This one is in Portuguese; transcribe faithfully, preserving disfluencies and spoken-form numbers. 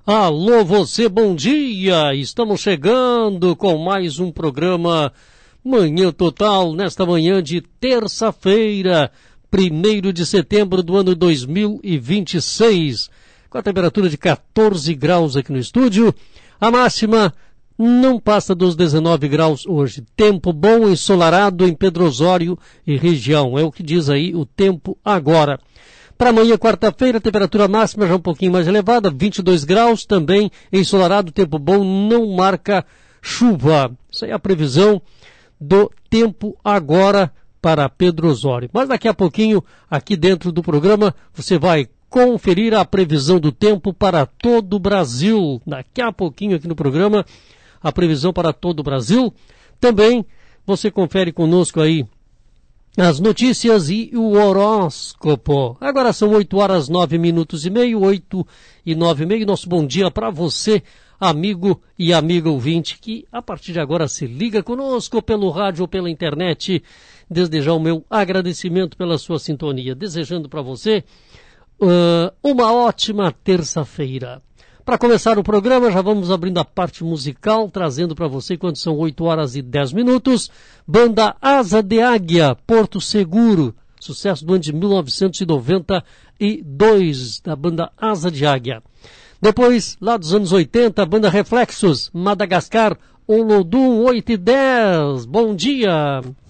Alô, você, bom dia! Estamos chegando com mais um programa Manhã Total, nesta manhã de terça-feira, primeiro de setembro do ano dois mil e vinte e seis, com a temperatura de quatorze graus aqui no estúdio. A máxima não passa dos dezenove graus hoje. Tempo bom, ensolarado em Pedro Osório e região. É o que diz aí o tempo agora. Para amanhã, quarta-feira, a temperatura máxima já um pouquinho mais elevada, vinte e dois graus, também ensolarado, tempo bom, não marca chuva. Isso aí é a previsão do tempo agora para Pedro Osório. Mas daqui a pouquinho, aqui dentro do programa, você vai conferir a previsão do tempo para todo o Brasil. Daqui a pouquinho aqui no programa, a previsão para todo o Brasil. Também você confere conosco aí as notícias e o horóscopo. Agora são oito horas, nove minutos e meio, oito e nove e meio. Nosso bom dia para você, amigo e amiga ouvinte, que a partir de agora se liga conosco pelo rádio ou pela internet. Desde já o meu agradecimento pela sua sintonia. Desejando para você uh, uma ótima terça-feira. Para começar o programa, já vamos abrindo a parte musical, trazendo para você, quando são oito horas e dez minutos, banda Asa de Águia, Porto Seguro, sucesso do ano de mil novecentos e noventa e dois, da banda Asa de Águia. Depois, lá dos anos oitenta, banda Reflexos, Madagascar, Olodum, oito e dez. Bom dia!